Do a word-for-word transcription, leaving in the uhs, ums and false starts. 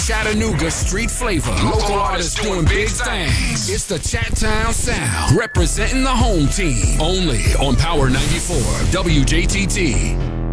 Chattanooga street flavor. Local artists doing big things. It's the Chat Town Sound, representing the home team. Only on Power ninety-four W J T T.